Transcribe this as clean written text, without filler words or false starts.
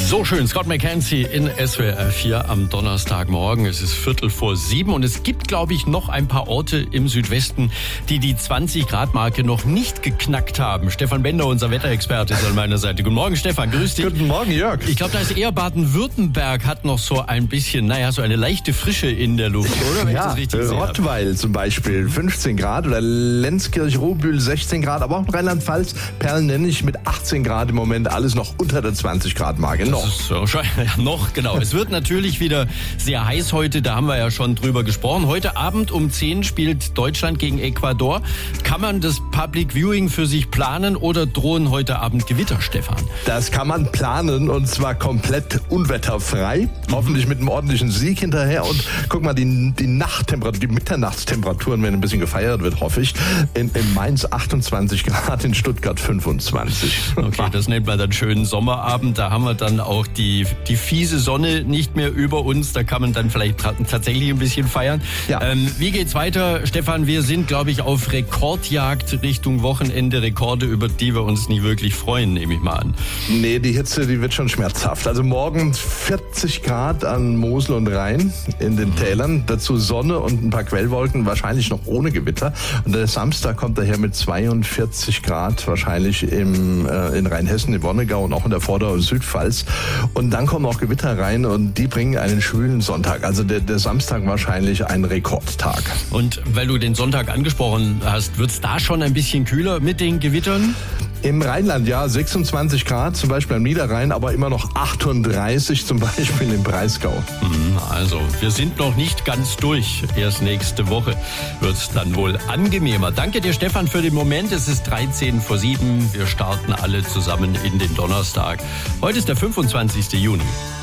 So schön, Scott McKenzie in SWR 4 am Donnerstagmorgen. Es ist 6:45 und es gibt, glaube ich, noch ein paar Orte im Südwesten, die 20-Grad-Marke noch nicht geknackt haben. Stefan Bender, unser Wetterexperte, ist an meiner Seite. Guten Morgen, Stefan, grüß dich. Guten Morgen, Jörg. Ich glaube, da ist eher Baden-Württemberg, hat noch so ein bisschen, so eine leichte Frische in der Luft, oder? Wenn ich das richtig sehe. Rottweil zum Beispiel 15 Grad oder Lenzkirch-Rohbühl 16 Grad, aber auch Rheinland-Pfalz, Perlen-Nennig mit 18 Grad im Moment, alles noch unter der 20-Grad-Marke. Das ist so, noch, genau. Es wird natürlich wieder sehr heiß heute, da haben wir ja schon drüber gesprochen. Heute Abend um 10 spielt Deutschland gegen Ecuador. Kann man das Public Viewing für sich planen oder drohen heute Abend Gewitter, Stefan? Das kann man planen und zwar komplett unwetterfrei. Hoffentlich mit einem ordentlichen Sieg hinterher. Und guck mal, die Nachttemperatur, die Mitternachtstemperaturen, wenn ein bisschen gefeiert wird, hoffe ich. In Mainz 28 Grad, in Stuttgart 25. Okay, das nennt man dann schönen Sommerabend. Da haben wir dann auch die fiese Sonne nicht mehr über uns. Da kann man dann vielleicht tatsächlich ein bisschen feiern. Ja. Wie geht's weiter, Stefan? Wir sind, glaube ich, auf Rekordjagd Richtung Wochenende. Rekorde, über die wir uns nie wirklich freuen, nehme ich mal an. Nee, die Hitze, die wird schon schmerzhaft. Also morgen 40 Grad an Mosel und Rhein in den Tälern. Dazu Sonne und ein paar Quellwolken, wahrscheinlich noch ohne Gewitter. Und der Samstag kommt daher mit 42 Grad, wahrscheinlich in Rheinhessen, im Wonnegau und auch in der Vorder- und Südpfalz. Und dann kommen auch Gewitter rein und die bringen einen schwülen Sonntag. Also der Samstag wahrscheinlich ein Rekordtag. Und weil du den Sonntag angesprochen hast, wird's da schon ein bisschen kühler mit den Gewittern? Im Rheinland, ja, 26 Grad, zum Beispiel am Niederrhein, aber immer noch 38 zum Beispiel im Breisgau. Also, wir sind noch nicht ganz durch. Erst nächste Woche wird's dann wohl angenehmer. Danke dir, Stefan, für den Moment. Es ist 6:13. Wir starten alle zusammen in den Donnerstag. Heute ist der 25. Juni.